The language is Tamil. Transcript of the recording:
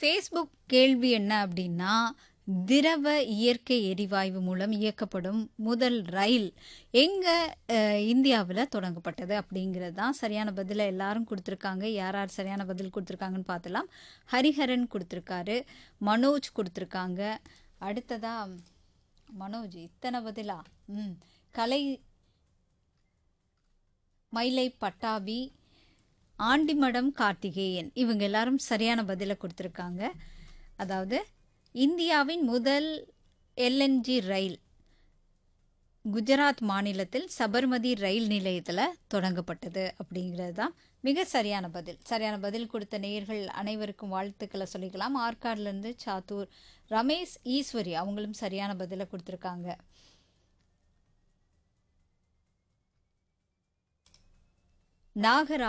ஃபேஸ்புக் கேள்வி என்ன அப்படின்னா, திரவ இயற்கை எரிவாயு மூலம் இயக்கப்படும் முதல் ரயில் எங்க இந்தியாவுல தொடங்கப்பட்டது? அப்படிங்கிறது தான் சரியான பதில எல்லாரும் குடுத்துருக்காங்க. யார் யார் சரியான பதில் குடுத்துருக்காங்கன்னு பார்த்துடலாம். ஹரிஹரன் குடுத்துருக்காரு. மனோஜ் குடுத்துருக்காங்க. அடுத்ததா மனோஜ் இத்தன பதிலா? கலை மயிலை பட்டாபி, ஆண்டிமடம் கார்த்திகேயன் இவங்க எல்லாரும் சரியான பதில குடுத்துருக்காங்க. அதாவது இந்தியாவின் முதல் எல்என்ஜி ரயில் குஜராத் மாநிலத்தில் சபர்மதி ரயில் நிலையத்தில் தொடங்கப்பட்டது அப்படிங்கிறது தான் மிக சரியான பதில். சரியான பதில் கொடுத்த நேயர்கள் அனைவருக்கும் வாழ்த்துக்களை சொல்லிக்கலாம். ஆற்காடுலேருந்து சாத்தூர் ரமேஷ் ஈஸ்வரி அவங்களும் சரியான பதிலை கொடுத்துருக்காங்க. நாகரா